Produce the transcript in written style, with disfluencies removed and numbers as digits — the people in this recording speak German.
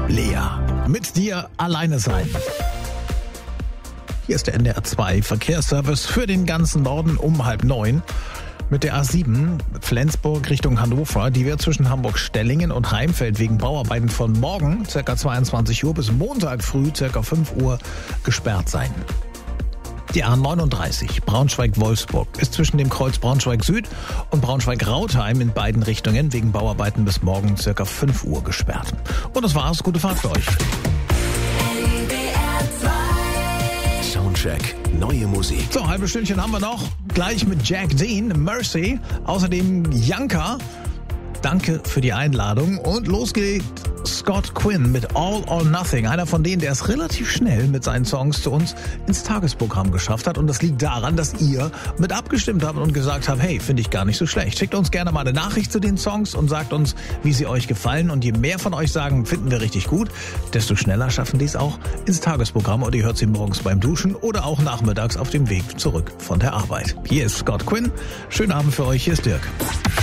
Lea, mit dir alleine sein. Hier ist der NDR 2 Verkehrsservice für den ganzen Norden um 8:30. Mit der A7 Flensburg Richtung Hannover, die wird zwischen Hamburg-Stellingen und Heimfeld wegen Bauarbeiten von morgen ca. 22 Uhr bis Montag früh ca. 5 Uhr gesperrt sein. Die A39 Braunschweig-Wolfsburg ist zwischen dem Kreuz Braunschweig Süd und Braunschweig-Rautheim in beiden Richtungen wegen Bauarbeiten bis morgen ca. 5 Uhr gesperrt. Und das war's. Gute Fahrt für euch. Soundcheck, neue Musik. So, halbe Stündchen haben wir noch. Gleich mit Jack Dean, Mercy. Außerdem Janka. Danke für die Einladung. Und los geht Scott Quinn mit All or Nothing. Einer von denen, der es relativ schnell mit seinen Songs zu uns ins Tagesprogramm geschafft hat. Und das liegt daran, dass ihr mit abgestimmt habt und gesagt habt, hey, finde ich gar nicht so schlecht. Schickt uns gerne mal eine Nachricht zu den Songs und sagt uns, wie sie euch gefallen. Und je mehr von euch sagen, finden wir richtig gut, desto schneller schaffen die es auch ins Tagesprogramm. Und ihr hört sie morgens beim Duschen oder auch nachmittags auf dem Weg zurück von der Arbeit. Hier ist Scott Quinn. Schönen Abend für euch. Hier ist Dirk.